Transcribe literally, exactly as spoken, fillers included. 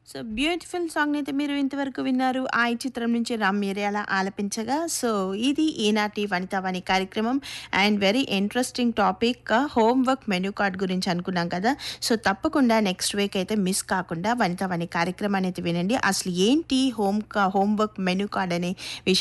So beautiful song అయితే మీరు ఇంతవరకు విన్నారు. ఆ ఈ చిత్రం నుంచి రామ్ మిరియాల ఆలపించగా. సో ఇది ఈనాటి వనితావాణి కార్యక్రమం. And very interesting topic home work menu card గురించి అనుకున్నాం కదా. సో తప్పకుండా నెక్స్ట్ వీక్ అయితే మిస్ కాకుండా వనితావాణి కార్యక్రమాన్ని అయితే వినండి. అసలు ఏంటి హోమ్ కా హోమ్ వర్క్ మెనూ కార్డ్ అనే విషయం